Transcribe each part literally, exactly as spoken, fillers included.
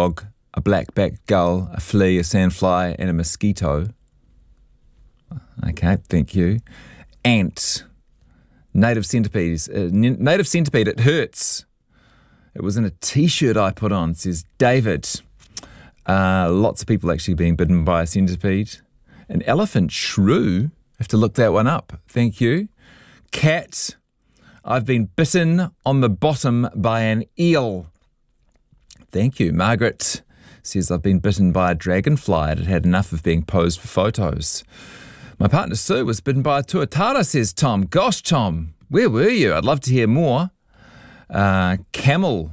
frog, a black-backed gull, a flea, a sandfly, and a mosquito. Okay, thank you. Ant. Native centipedes. Uh, native centipede, it hurts. It was in a T-shirt I put on, says David. Uh, lots of people actually being bitten by a centipede. An elephant shrew. Have to look that one up. Thank you. Cat. I've been bitten on the bottom by an eel. Thank you. Margaret says I've been bitten by a dragonfly. It had had enough of being posed for photos. My partner Sue was bitten by a tuatara, says Tom. Gosh, Tom, where were you? I'd love to hear more. Uh, camel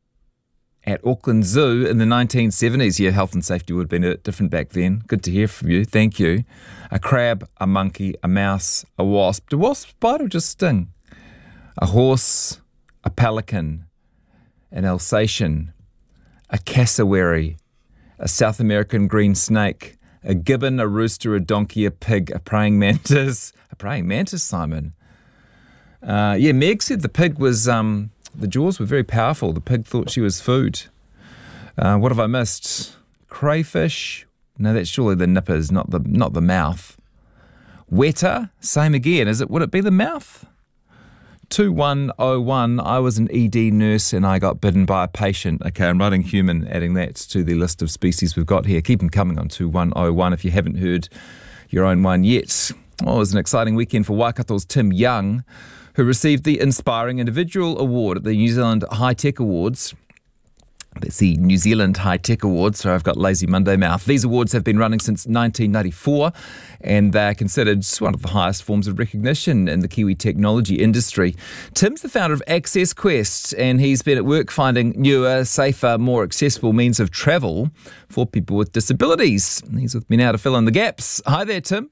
at Auckland Zoo in the nineteen seventies. Yeah, health and safety would have been a bit different back then. Good to hear from you. Thank you. A crab, a monkey, a mouse, a wasp. Do wasps bite or just sting? A horse, a pelican, an Alsatian, a cassowary, a South American green snake, a gibbon, a rooster, a donkey, a pig, a praying mantis. A praying mantis, Simon. Uh, yeah, Meg said the pig was, um, the jaws were very powerful. The pig thought she was food. Uh, what have I missed? Crayfish. No, that's surely the nippers, not the not the mouth. Weta, same again. Is it? Would it be the mouth? two one oh one, I was an E D nurse and I got bitten by a patient. Okay, I'm writing human, adding that to the list of species we've got here. Keep them coming on two one oh one if you haven't heard your own one yet. Oh, it was an exciting weekend for Waikato's Tim Young, who received the Inspiring Individual Award at the New Zealand High Tech Awards. That's the New Zealand High Tech Awards, so I've got lazy Monday mouth. These awards have been running since nineteen ninety-four, and they're considered one of the highest forms of recognition in the Kiwi technology industry. Tim's the founder of Access Quest, and he's been at work finding newer, safer, more accessible means of travel for people with disabilities. He's with me now to fill in the gaps. Hi there, Tim.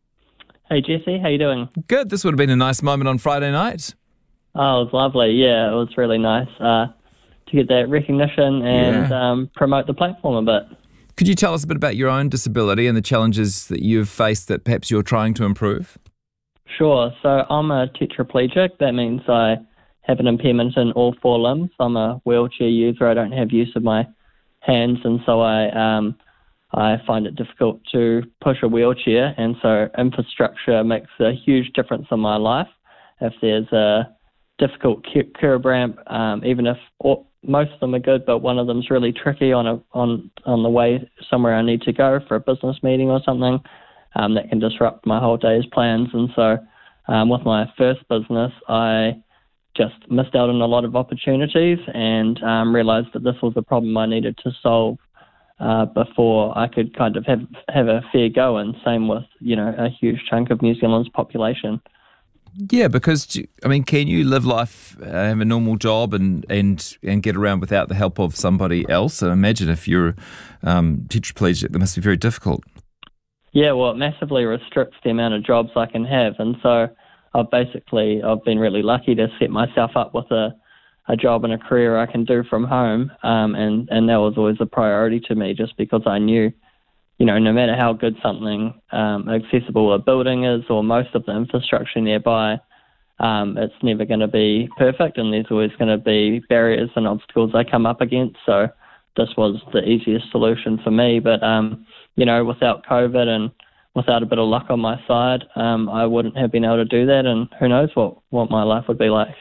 Hey, Jesse. How you doing? Good. This would have been a nice moment on Friday night. Oh, it was lovely. Yeah, it was really nice uh, to get that recognition and yeah. um, promote the platform a bit. Could you tell us a bit about your own disability and the challenges that you've faced that perhaps you're trying to improve? Sure. So I'm a tetraplegic. That means I have an impairment in all four limbs. I'm a wheelchair user. I don't have use of my hands, and so I um, I find it difficult to push a wheelchair, and so infrastructure makes a huge difference in my life. If there's a difficult curb ramp, um, even if all, most of them are good, but one of them's really tricky on a on on the way somewhere I need to go for a business meeting or something, um, that can disrupt my whole day's plans. And so um, with my first business, I just missed out on a lot of opportunities and um, realised that this was a problem I needed to solve uh, before I could kind of have have a fair go. And same with, you know, a huge chunk of New Zealand's population. Yeah, because, I mean, can you live life, uh, have a normal job and, and, and get around without the help of somebody else? I imagine if you're um, tetraplegic, that must be very difficult. Yeah, well, it massively restricts the amount of jobs I can have. And so I've basically, I've been really lucky to set myself up with a, a job and a career I can do from home. Um, and, and that was always a priority to me, just because I knew, you know, no matter how good something um, accessible a building is or most of the infrastructure nearby, um, it's never going to be perfect, and there's always going to be barriers and obstacles I come up against. So this was the easiest solution for me. But, um, you know, without COVID and without a bit of luck on my side, um, I wouldn't have been able to do that, and who knows what, what my life would be like.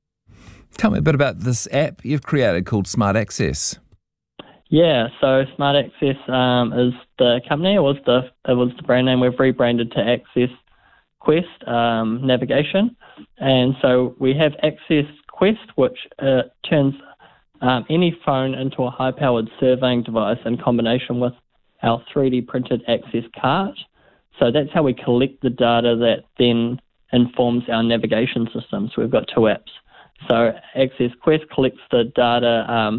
Tell me a bit about this app you've created called Smart Access. Yeah, so Smart Access um, is the company. It was the it was the brand name. We've rebranded to Access Quest um, Navigation, and so we have Access Quest, which uh, turns um, any phone into a high-powered surveying device in combination with our three D printed Access cart. So that's how we collect the data that then informs our navigation system. So we've got two apps. So Access Quest collects the data um,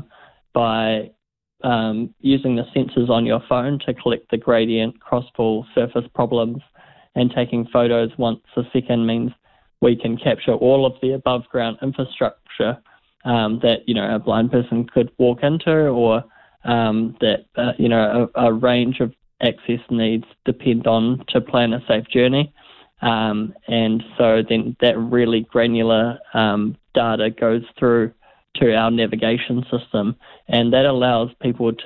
by Um, using the sensors on your phone to collect the gradient, crossfall, surface problems, and taking photos once a second means we can capture all of the above ground infrastructure um, that, you know, a blind person could walk into, or um, that, uh, you know, a, a range of access needs depend on to plan a safe journey. Um, and so then that really granular um, data goes through to our navigation system, and that allows people to